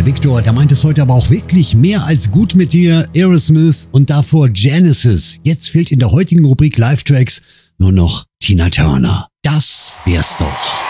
Victor, der meint es heute aber auch wirklich mehr als gut mit dir. Aerosmith und davor Genesis. Jetzt fehlt in der heutigen Rubrik Live-Tracks nur noch Tina Turner. Das wär's doch.